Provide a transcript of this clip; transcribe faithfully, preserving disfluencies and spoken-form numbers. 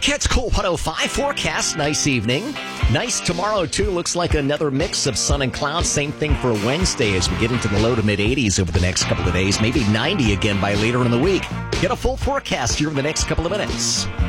Kids Cool one oh five forecast. Nice evening. Nice tomorrow, too. Looks like another mix of sun and clouds. Same thing for Wednesday as we get into the low to mid eighties over the next couple of days. Maybe ninety again by later in the week. Get a full forecast here in the next couple of minutes.